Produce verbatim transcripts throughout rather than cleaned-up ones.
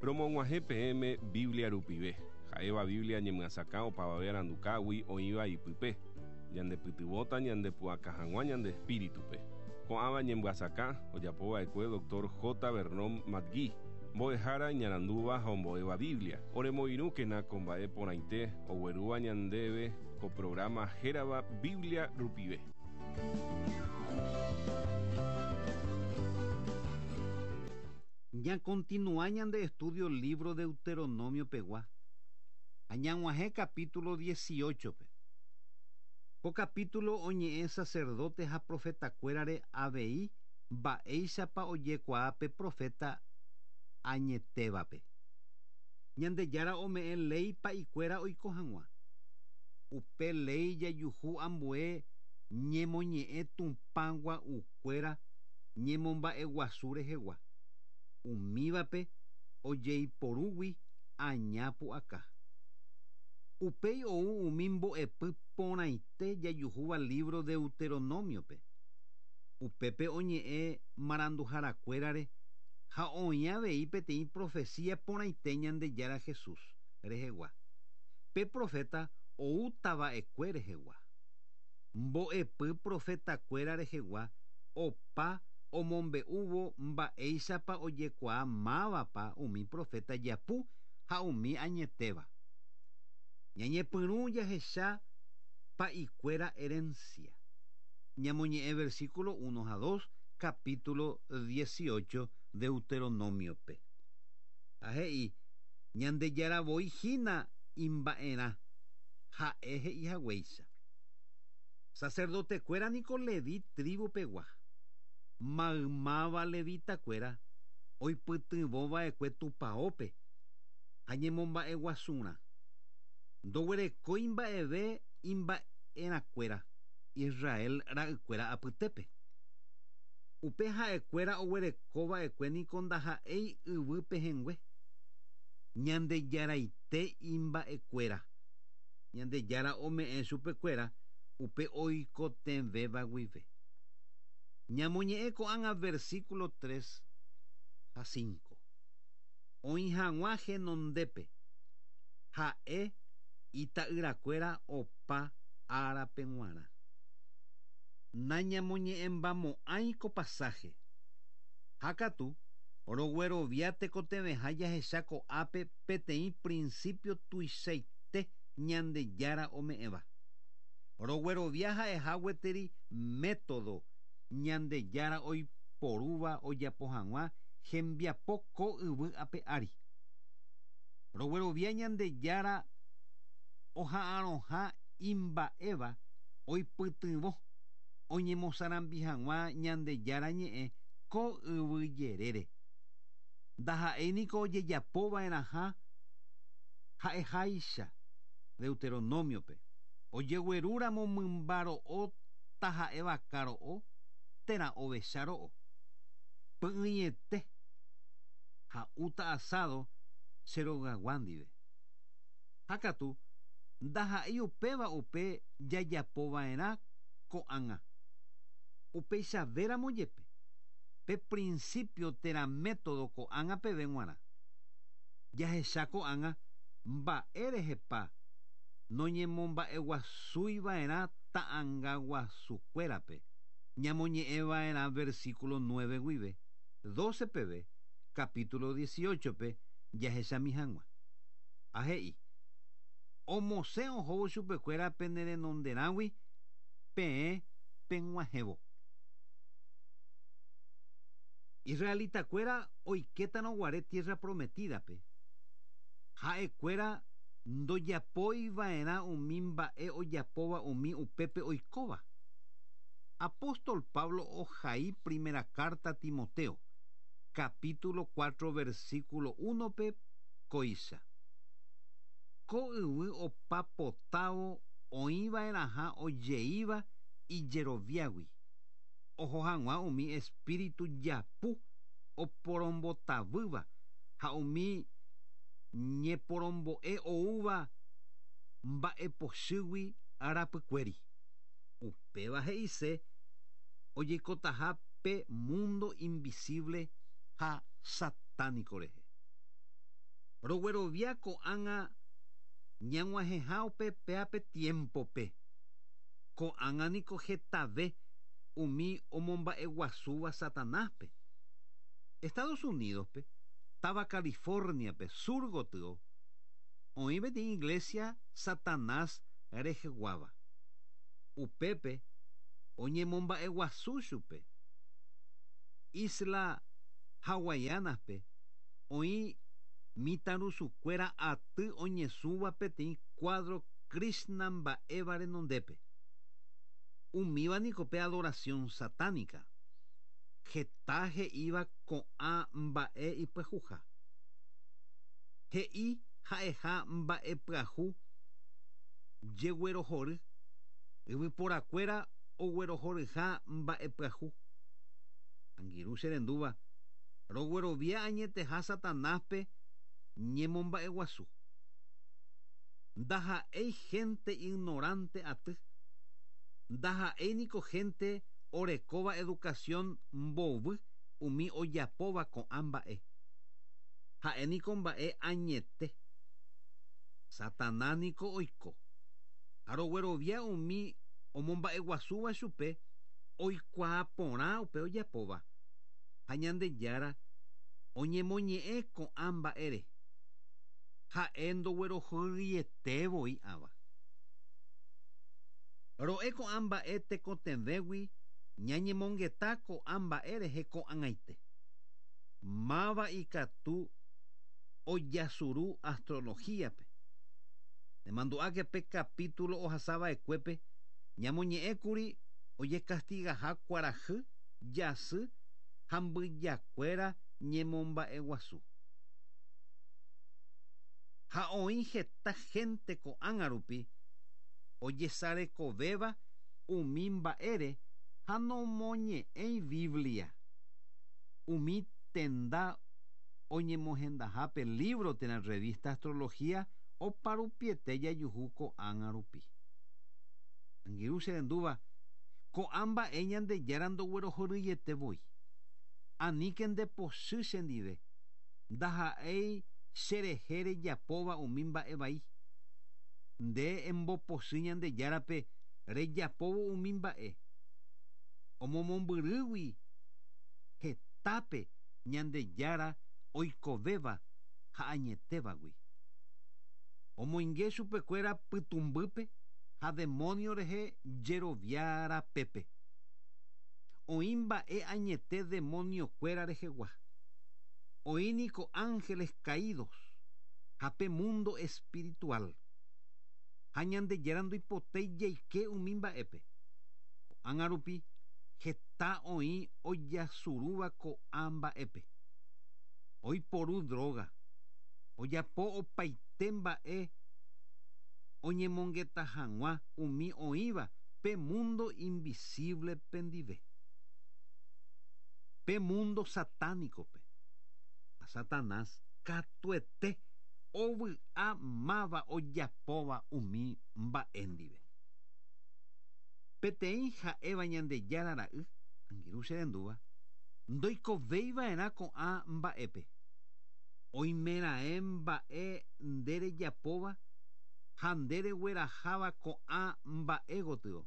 Romonguaje P M Biblia Rupive. Jaeva Biblia ñemgasaka opavavéva randukágui oĩva ipype. Ñandepytyvóta ñandepu'aka hag̃ua ñande espíritupe. Ko'ãva ñemgasaka ojapova'ekue doctor J. Vernon Magui. Mbo'ehára ñarandúva ha ombo'éva Biblia. Oremoirũkena ko mba'e porãite oguerúva ñandéve ko programa hérava Biblia Rupive. Ya continúa ñande estudio el libro de Deuteronomio pegua. Añanguaje capítulo dieciocho pe. Po capítulo oñe'ẽ sacerdote ha profeta kuérare avei mba'éichapa ojekuaape profeta añetévape. Ñandejára ome'ẽ ley pa'ikuéra oiko hag̃ua. Upe ley jajuhu ambue ñemoñe'ẽ tupãgua ukuéra ñemomba'eguasu rehegua. Umívape ojeiporúgui aña pu'aka. Upéi ou umi mbo'epy porãite jajuhúva libro de Deuteronomiope. Upépe oñe'ẽ maranduharakuérare ha oĩ avei peteĩ profecía porãite Ñandejára Jesús rehegua. Pe profeta oútava'ekue rehegua. Mbo'epy profetakuéra rehegua opa omombe'úvo mba'éichapa ojekuaa mávapa umi profeta japu ha umi añetéva. Ñañepyrũ jahecha pa'ikuéra herencia. Ñamoñe'ẽ versículo uno a dos capítulo dieciocho Deuteronomiope. Ahe'i ñandejaravóihína imba'erã ha'e he'ihaguéicha. Sacerdotekuéra niko Leví tribu pegua. Maymáva Levítakuéra oipytyvõva'ekue tupaópe ha ñemomba'eguasúrã. Ndoguerekói mba'eve imba'erakuéra Israel ra'ykuéra apytépe. Upe ha'ekuéra oguerekova'ekue niko ndaha'éi yvy pehengue. Ñandejaraite imba'ekuéra. Ñandejára ome'ẽ chupekuéra upe oikotevẽva guive. Ñamoñe'ẽ ko'ág̃a versículo tres a cinco. Oĩ hag̃ua henondépe. Ha'e ita'yrakuéra opa árape g̃uarã. Nañamoñe'ẽmbamo'ãi ko pasaje. Hakatu roguerovia tekotevẽha jahecha ko'ápe peteĩ principio tuichaite Ñandejára ome'ẽva. Roguerovia ha'eha gueteri método Ñandejára oiporúva ojapo hag̃ua hembiapo ko yvy ápe ári. Roguerovia Ñandejára oha'ãrõha imba'éva oipytyvõ oñemosarambi hag̃ua Ñandejára ñe'ẽ ko yvy jerére. Ndaha'éniko ojejapova'erãha ha'eháicha Deuteronomiope. Ojeguerúramo mymba ro'o taha'e vaka ro'o térã ovecha ro'o. Py'ỹiete ha uta asado cherogagua ndive. Hakatu ndaha'éi upéva upe jajapova'erã ko'ág̃a. Upeichavéramo jepe. Pe principio térã método ko'ág̃a peve g̃uarã. Jahecha ko'ág̃a mba'e rehepa noñemomba'eguasúiva'erã ta'ãngaguasukuérape. Ñamoñe'ẽva'erã versículo nueve guive. doce peve capítulo dieciocho pe jahechami hag̃ua. Ahe'i omosẽ ohóvo chupekuéra pene renonderãgui peẽ peg̃uahẽvo. Israelitakuéra oiketanoguare tierra prometidape. Ha'ekuéra ndojapóiva'erã umi mba'e ojapóva umi upépe oikóva. Apóstol Pablo ohai primera carta Timoteo capítulo cuatro versículo uno pe koicha. Ko yvy opa potávo oĩva'erãha ojeíva ijeroviágui. Oho hag̃ua umi espíritu japu oporombotavýva ha umi ñeporombo'e oúva mba'epochýgui arapykuéri. Upéva he'ise ojeikotaha pe mundo invisible ha satánico rehe. roguerovia ko'ág̃a ñag̃uahẽha upe péape tiempope. Ko'ág̃a niko hetave umi omomba'eguasúva Satanáspe. Estados Unidospe, táva Californiape, sur gotyo, oĩve de iglesia Satanás reheguáva. Upépe oñemomba'eguasu chupe. Isla Hawaianaspe oĩ mitãrusukuéra aty oñesũva peteĩ cuadro Krishna mba'éva renondépe. Umíva niko pe adoración satánica. Heta he'íva ko'ã mba'e ipyahuha. He'i ha'eha mba'epyahu jeguerohory. Yvyporakuéra oguerohoryha mba'epyahu. Angirũ che rendúva roguerovia añeteha Satanáspe ñemomba'eguasu. Ndaha'éi gente ignorante aty. Ndaha'éi niko gente orekóva educación mbovy umi ojapóva ko'ã mba'e. Ha'e niko mba'e añete. Satanás niko oiko. Ha roguerovia umi omomba'eguasúva chupe oikuaa porã upe ojapóva. Ha Ñandejára oñemoñe'ẽ ko'ã mba'ére. Ha'e ndoguerohyrietévoi ava. Ro'e ko'ã mba'e tekotevẽgui ñañemongeta ko'ã mba'e rehe ko'ag̃aite. Máva ikatu ojasuru astrologíape. Nemandu'ákepe capítulo ohasava'ekuépe ñamoñe'ẽkuri ojekastigaha kuarahy, jasy ha mbyjakuéra ñemomba'eguasu. Ha oĩ heta gente ko'ág̃a rupi ojesarekovéva umi mba'ére ha nomoñe'ẽi Biblia. Umi tenda oñemohendahápe libro térã revista Astrología oparupiete jajuhu ko'ág̃a rupi. Angirũ che rendúva ko'ã mba'e Ñandejára ndoguerohoryjetevoi. Aníke ndepochy chendive. Ndaha'éi cherehe rejapóva umi mba'e vai. Nde embopochy Ñandejárape rejapóvo umi mba'e. Omomombyrýgui hetápe Ñandejára oikovéva ha añetévagui. Omoinge chupekuéra pytumbýpe ha demonio rehe jeroviárapépe. Oĩ mba'e añete demoniokuéra rehegua. Oĩ niko ángeles caídos ha pe mundo espiritual. Ha Ñandejára ndoipotéi jaike umi mba'épe. Ko'ág̃a rupi heta oĩ ojasurúva ko'ã mba'épe. Oiporu droga. Ojapo opaite mba'e oñemongeta hag̃ua umi oĩva pe mundo invisible pendive. Pe mundo satánicope. Ha Satanás katuete ovy'a máva ojapóva umi mba'e ndive. Peteĩ ha'éva Ñandejára ra'y, angirũ che rendúva, ndoikovéiva'erã ko'ã mba'épe. Oimeraẽ mba'e nderejapóva ha nderegueraháva ko'ã mba'e gotyo.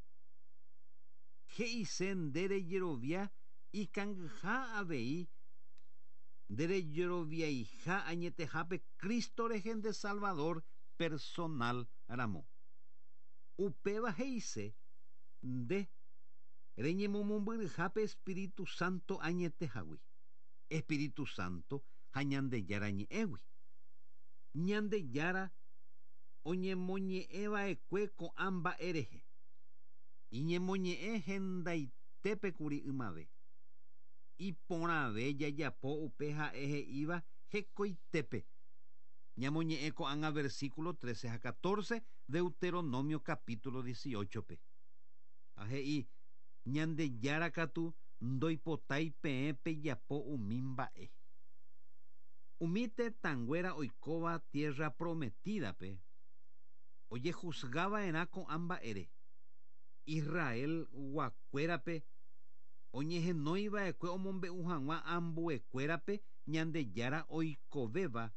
He'ise nderejerovia ikangyha avei nderejeroviaiha añetehápe Cristo rehende Salvador personal ramo. Upéva he'ise nde reñemomombyryhápe Espíritu Santo añetehágui. Espíritu Santo ha Ñandejára ñe'ẽgui. Ñandejára oñemoñe'ẽva'ekue ko'ã mba'e rehe. Iñemoñe'ẽ hendaitépekuri ymave. Iporãve jajapo upe ha'e he'íva hekoitépe. Ñamoñe'ẽ ko'ág̃a versículo trece ha catorce Deuteronomio capítulo dieciocho-pe. Ha he'i Ñandejára katu ndoipotái peẽ pejapo umi mba'e. Umi tetãnguéra oikóva tierra prometida-pe ojehusgava'erã ko'ã mba'ére. Israel guakuérape oñehenóiva'ekue omombe'u hag̃ua ambuekuérape Ñandejára oikovéva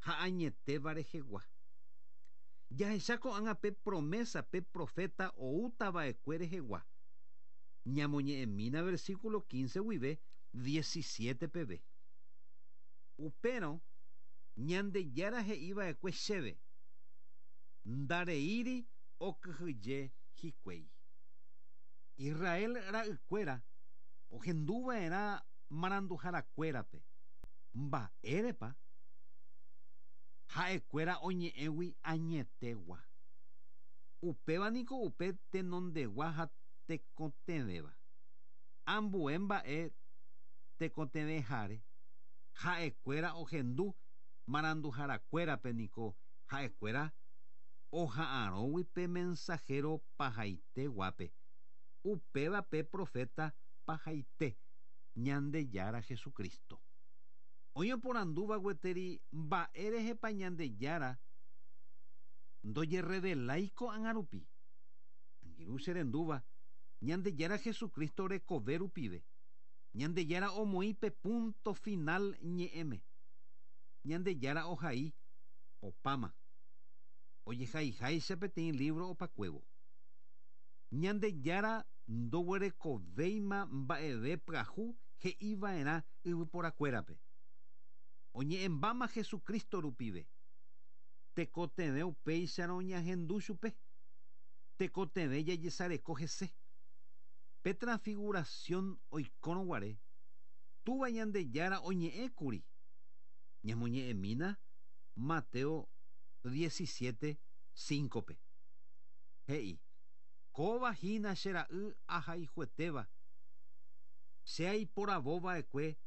ha añetéva rehegua. Jahecháko anga pe promesa pe profeta oútava'ekue rehegua. Ñamoñe'ẽmína versículo quince guive diecisiete peve. Upérõ Ñandejára he'íva'ekue chéve. Ndareíri okyhyje hikuái. Israel ra'ykuéra ohenduva'erã maranduharakuérape. Mba'érepa ha'ekuéra oñe'ẽgui añetégua. Upéva niko upe tenondegua ha tekotevẽva. Ambue mba'e tekotevẽháre ha'ekuéra ohendu maranduharakuérape niko ha'ekuéra oha'ãrõgui pe mensajero pahaite guápe. Upéva pe profeta pahaite Ñandejára Jesucristo. Oñeporandúva gueteri mba'e rehepa Ñandejára ndojereveláiko ág̃arupi. Angirũ che rendúva Ñandejára Jesucristo rekove rupive. Ñandejára omoĩ pe punto final ñe'ẽme. Ñandejára ohai opáma. Ojehaiháicha peteĩ libro opakuévo. Ñandejára ndoguerekovéima mba'eve pyahu he'íva'erã yvyporakuérape. Oñe'ẽmbáma Jesucristo rupive. Tekotevẽ upéicharõ ñahendu chupe. Tekotevẽ jajesareko hese. Pe transfiguración oikórõguare túva Ñandejára oñe'ẽkuri. Ñamoñe'ẽmína Mateo diecisiete cincope. He'i kóvahína che ra'y ahayhuetéva che aiporavóva'ekue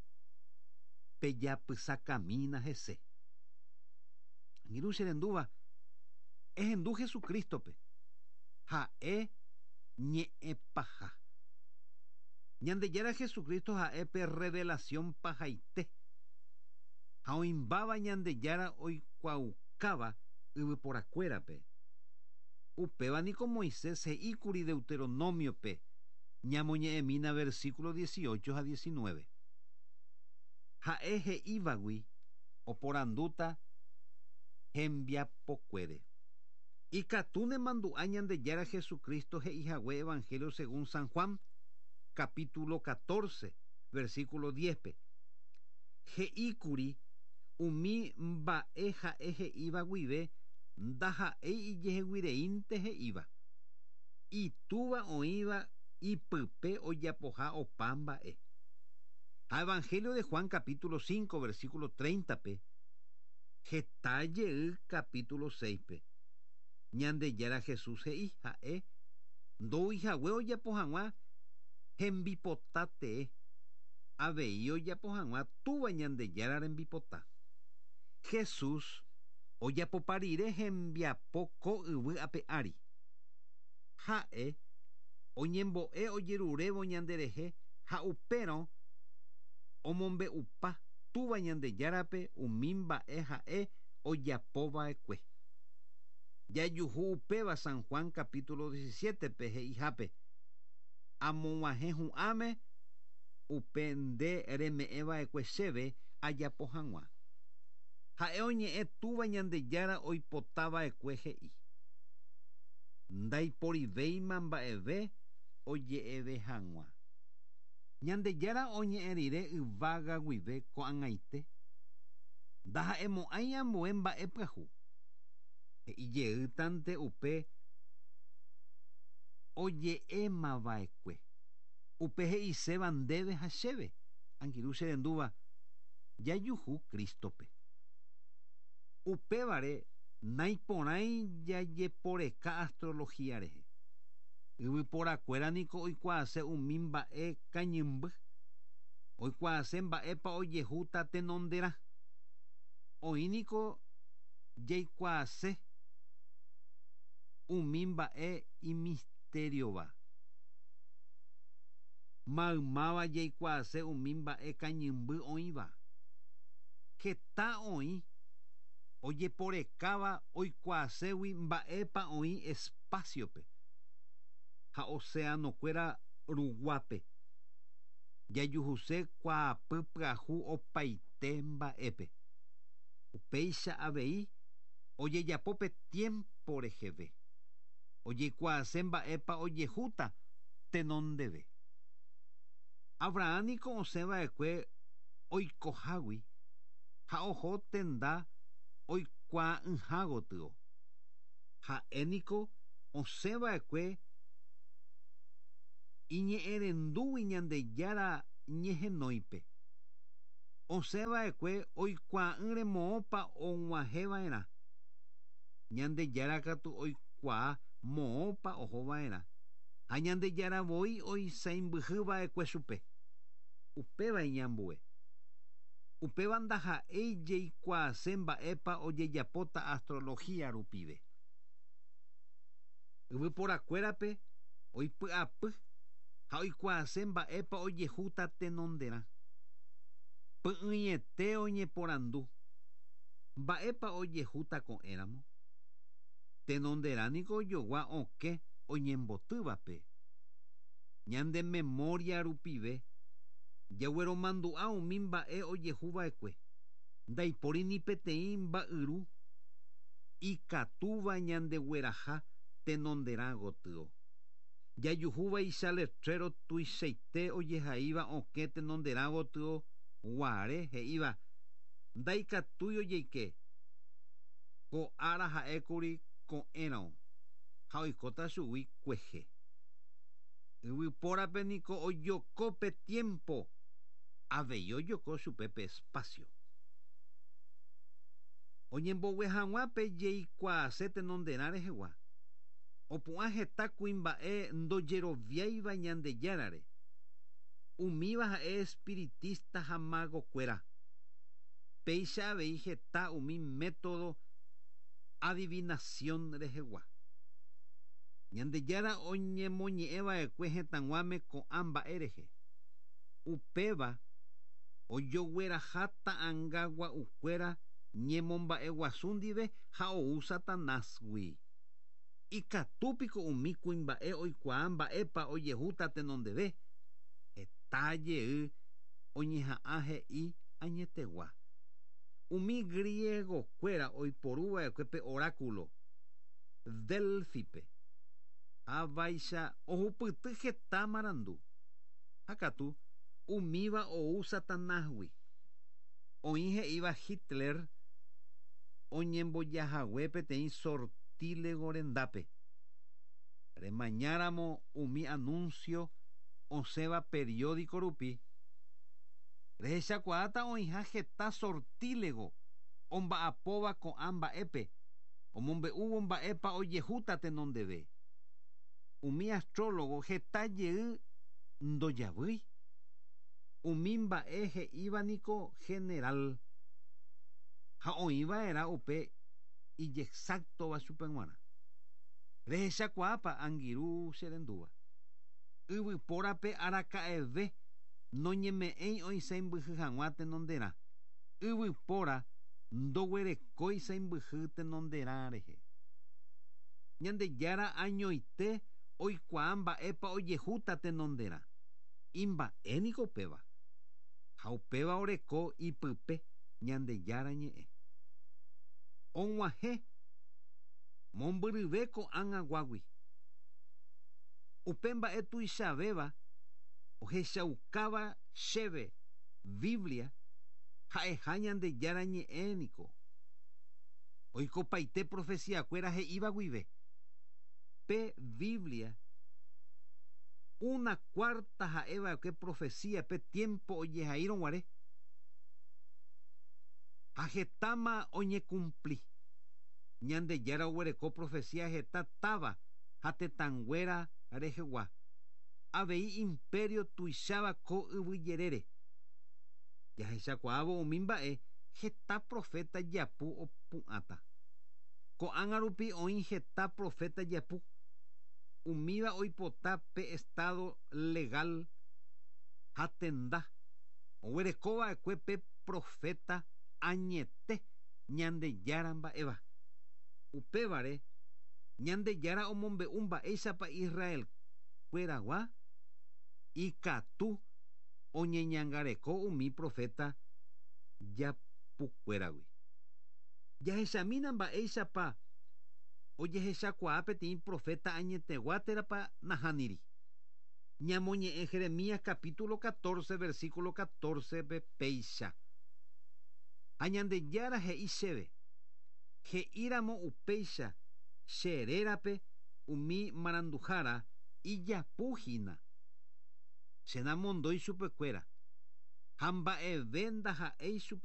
pejapysakamína hese. Angirũ che rendúva ehendu Jesucristope ha'e ñe'ẽpaha. Ñandejára Jesucristo ha'épe revelación pahaite. Ha oĩmbáva Ñandejára oikuaukáva yvyporakuérape. Upéva niko Moisés he'íkuri Deuteronomiope. Ñamoñe'ẽmína versículo dieciocho a diecinueve. Ha'e he'ívagui oporandúta hembiapokuére. Ikatu nemandu'a Ñandejára Jesucristo he'ihague Evangelio según San Juan capítulo catorce versículo diez. He'íkuri umi mba'e ha'e he'íva guive ndaha'éi ijeheguireínte he'íva. Itúva oĩva ipype ojapoha opa mba'e. Ha Evangelio de Juan capítulo cinco versículo treinta pe hetaje capítulo seis pe Ñandejára Jesús he'i ha'e ndoihague ojapo hag̃ua hembipota te'ẽ avei ojapo hag̃ua túva Ñandejára rembipota. Jesús ojapopa rire hembiapo ko yvy ape ári. Ha'e oñembo'e ojerurévo ñanderehe ha upérõ omombe'upa túva Ñandejárape umi mba'e ha'e ojapova'ekue. Jajuhu upéva San Juan capítulo diecisiete pe he'ihápe amog̃uahẽ hu'ãme upe nde reme'ẽva'ekue chéve ajapo hag̃ua. Ha'e oñe'ẽ túva Ñandejára oipotava'ekue he'i. Ndaiporivéima mba'eve oje'eve hag̃ua. Ñandejára oñe'ẽ rire yvága guive ko'ag̃aite. Ndaha'emo'ãi ambue mba'e pyahu. He'ijeýtante upe oje'émava'ekue. Upe he'iséva ndéve ha chéve. Angirũ che rendúva jajuhu Kristope. Upévare naiporãi jajeporeka astrología rehe. Yvyporakuéra niko oikuaase umi mba'e kañymby. Oikuaase mba'épa ojehúta tenonderã. Oĩ niko jaikuaase umi mba'e imisteriova. Maymáva jaikuaase umi mba'e kañymby oĩva. Heta oĩ ojeporekáva oikuaaségui mba'épa oĩ espaciope ha oceanokuéra ruguápe. Jajuhuse kuaapy pyahu opaite mba'épe. Upéicha avei ojejapópe tiempo reheve. Ojekuaase mba'épa ojehúta tenondeve. Abrahámiko osẽva'ekue oikohágui ha oho tenda oikuaa'ỹha gotyo. Ha'éniko osẽva'ekue iñe'ẽrendúgui Ñandejára ñehenóipe. Osẽva'ekue oikuaa'ỹre moõpa og̃uahẽva'erã. Ñandejára katu oikuaa moõpa ohova'erã. Ha Ñandejáravoi oisãimbyhyva'ekue chupe. Upévai ñambue. Upéva ndaha'éi jeikuaase mba'épa ojejapóta astrología rupive. Yvyporakuérape oipy'apy ha oikuaase mba'épa ojehúta tenonderã. Py'ỹiete oñeporandu. Mba'épa ojehúta ko'ẽramo. Tenonderániko ojogua okẽ oñembotývape. Ñande memoria rupive jagueromandu'a umi mba'e ojehuva'ekue. Ndaipóri ni peteĩ mba'yru ikatúva ñandegueraha tenonderã gotyo. Jajuhúvaicha letrero tuichaite ojehaíva okẽ tenonderã gotyo guare he'íva ndaikatúi ojeike. Ko ára ha'ékuri ko'ẽrõ ha oikóta chugui kuehe. Yvypórape niko ojokópe tiempo avei ojoko chupépe espacio. Oñembogue hag̃uápe jeikuaase tenonderã rehegua. Opu'ã heta kuimba'e ndojeroviáiva Ñandejárare. Umíva ha'e espiritista ha magokuéra. Péicha avei heta umi método adivinación rehegua. Ñandejára oñemoñe'ẽva'ekue hetãguáme ko'ã mba'e rehe. Upéva ojogueraha ta'ãnga gua'ukuéra ñemomba'eguasu ndive ha ou Satanásgui. Ikatúpiko umi kuimba'e oikuaa mba'épa ojehúta tenondeve. Hetajey oñeha'ã he'i añetegua. Umi griegokuéra oiporuva'ekuépe oráculo Delfipe. Avaicha ohupyty heta marandu. Hakatu umíva ou Satanásgui. Oĩ he'íva Hitler oñembojahague peteĩ sortílego rendápe. Remañáramo umi anuncio osẽva periódico rupi. Rehechakuaáta oĩha heta sortílego omba'apóva ko'ã mba'épe. Omombe'úvo mba'épa ojehúta tenondeve. Umi astrólogo hetajey ndojavýi. Umi mba'e he'ívaniko general. Ha oĩva'erã upe ijexactova chupe g̃uarã. Rehechakuaápa angirũ che rendúva. Yvypórape araka'eve noñeme'ẽi oisãimbyhy hag̃ua tenonderã. Yvypóra ndoguerekói sãimbyhy tenonderã rehe. Ñandejára añoite oikuaa mba'épa ojehúta tenonderã. Imba'éniko upéva. Ha upéva oreko ipype Ñandejára ñe'ẽ. Og̃uahẽ mombyryve ko'ãngaguágui. Upe mba'e tuichavéva ohechaukáva chéve Biblia ha'eha Ñandejára ñe'ẽniko. Oikopaite profeciakuéra he'íva guive. Pe Biblia una cuarta ha'eva'ekue profecía pe tiempo ojehaírõ guare. Ha hetáma oñekumpli. Ñandejára oguereko profecía heta táva ha tetãnguéra rehegua. Avei imperio tuicháva ko yvyjerére. Jahechakuaávo umi mba'e heta profeta japu opu'ãta. Ko'ág̃a rupi oĩ heta profeta japu. Umíva oipota pe estado legal ha tenda. Oguerekova'ekue pe profeta añete Ñandejára mba'éva. Upévare Ñandejára omombe'u mba'éichapa Israel kuéragua ikatu oñeñangareko umi profeta japukuéragui. jahechamína mba'éichapa ojehechakuaa peteĩ profeta añeteguáterapa nahániri. Ñamoñe'ẽ Jeremías capítulo catorce versículo catorce pe péicha. Añandejára he'i chéve, he'íramo upéicha cherérape umi maranduhára ijapuhína. Chénamondói chupekuéra ha mba'eve ndaha'éi chupe